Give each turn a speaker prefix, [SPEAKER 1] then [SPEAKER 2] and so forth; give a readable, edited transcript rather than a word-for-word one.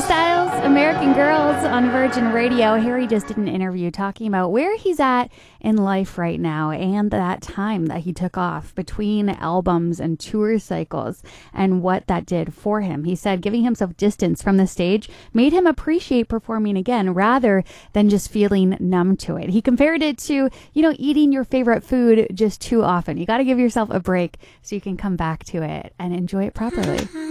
[SPEAKER 1] Styles, American Girls on Virgin Radio. Harry just did an interview talking about where he's at in life right now and that time that he took off between albums and tour cycles and what that did for him. He said giving himself distance from the stage made him appreciate performing again rather than just feeling numb to it. He compared it to, eating your favorite food just too often. You got to give yourself a break so you can come back to it and enjoy it properly.